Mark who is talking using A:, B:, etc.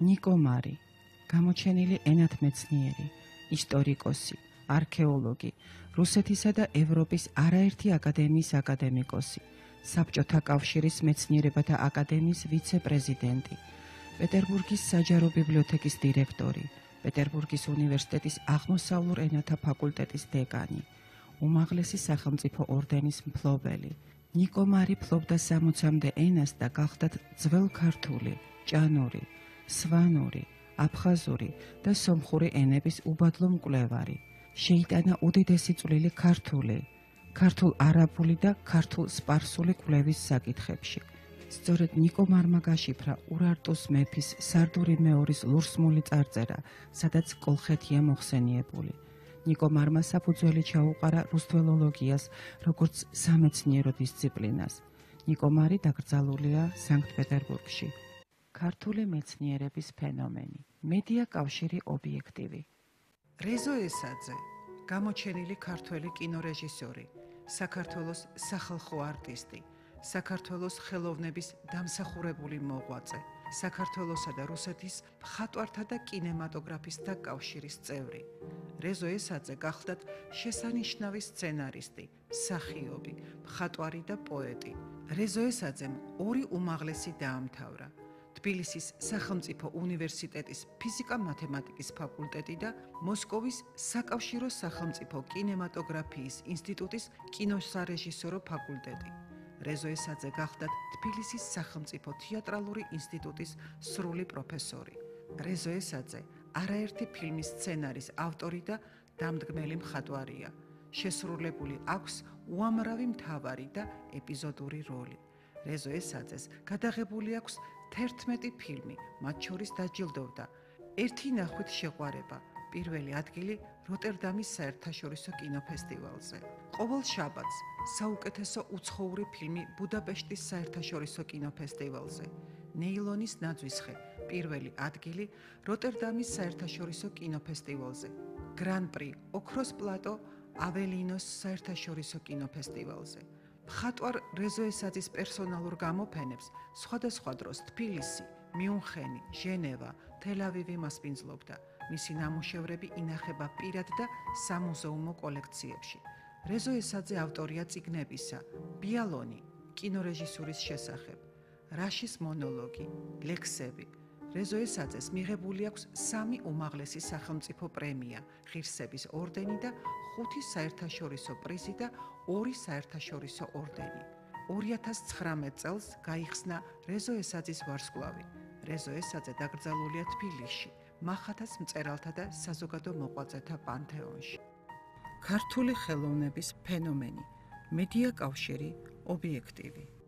A: ნიკო მარი, გამოჩენილი ენათმეცნიერი, ისტორიკოსი, არქეოლოგი, რუსეთისა და ევროპის არაერთი აკადემიის აკადემიკოსი, საბჭოთა კავშირის მეცნიერებათა აკადემიის ვიცე-პრეზიდენტი, პეტერბურგის საჯარო ბიბლიოთეკის დირექტორი, პეტერბურგის უნივერსიტეტის აღმოსავლურ ენათა ფაკულტეტის დეკანი, უმაღლესი სახელმწიფო ორდენის მფლობელი. ნიკო მარი ფლობდა 60-მდე ენას და გახლდათ ძველ ქართული, ჭანური, სვანური, აფხაზური და სომხური ენების უბადლო მკვლევარი. შეიტანა უდიდესი წვლილი ქართულ-არაბული და ქართულ-სპარსული კვლევის საკითხებში. სწორედ ნიკო მარმა გაშიფრა ურარტუს მეფის სარდური მეორის ლურსმული წარწერა, სადაც კოლხეთია მოხსენიებული. ნიკო მარმა საფუძველი ჩაუყარა რუსთველოლოგიას, როგორც სამეცნიერო დისციპლინას. ნიკო მარი დაკრძალულია სანქტ-პეტერბურგში. ქართული მეცნიერების ფენომენი. მედია კავშირი ობიექტივი.
B: რეზო ესაძე, გამოჩენილი ქართველი კინორეჟისორი, საქართველოს სახალხო არტისტი, საქართველოს ხელოვნების დამსახურებული მოღვაწე, საქართველოსა და რუსეთის მხატვართა და კინემატოგრაფისტთა კავშირის წევრი. რეზო ესაძე გახლდათ შესანიშნავი სცენარისტი, მსახიობი, მხატვარი და პოეტი. რეზო ესაძემ ორი უმაღლესი დაამთავრა. თბილისის სახელმწიფო უნივერსიტეტის ფიზიკა-მათემატიკის ფაკულტეტი და მოსკოვის საკავშირო სახელმწიფო კინემატოგრაფიის ინსტიტუტის კინოსარეჟისორო ფაკულტეტი. რეზო ესაძე გახლდათ თბილისის სახელმწიფო თეატრალური ინსტიტუტის სრული პროფესორი. რეზო ესაძე არაერთი ფილმის სცენარის ავტორი და დამდგმელი მხატვარია. შესრულებული აქვს უამრავი მთავარი და ეპიზოდური როლი. რეზო ესაძეს გადაღებული აქვს 11 ფილმი, მათ შორის დაჯილდოვდა ერთი ნახვით შეყვარება, პირველი ადგილი როტერდამის საერთაშორისო კინოფესტივალზე. ყოველ შაბათს საუკეთესო უცხოური ფილმი ბუდაპეშტის საერთაშორისო კინოფესტივალზე. ნეილონის ნაძვისხე, პირველი ადგილი როტერდამის საერთაშორისო კინოფესტივალზე. გრან-პრი ოქროს პლატო აველინოს საერთაშორისო კინოფესტივალზე. მხატვარ რეზო ესაძის პერსონალურ გამოფენებს სხვადასხვა დროს თბილისი, მიუნხენი, ჟენევა, თელ-ავივი მასპინძლობდა. მისი ნამუშევრები ინახება პირად და სამუზეუმო კოლექციებში. რეზო ესაძე ავტორია წიგნებისა: ბიალონი, კინორეჟისურის შესახებ, რაშის მონოლოგი, ლექსები. რეზო ესაძეს მიღებული აქვს 3 უმაღლესი სახელმწიფო პრემია, ღირსების ორდენი და 5 საერთაშორისო პრიზი და 2 საერთაშორისო ორდენი. 2019 წელს გაიხსნა რეზო ესაძის ვარსკვლავი. რეზო ესაძე დაკრძალულია თბილისში, მახათას მწერალთა და საზოგადო მოღვაწეთა პანთეონში. ქართული ხელოვნების ფენომენი. მედია კავშირი ობიექტივი.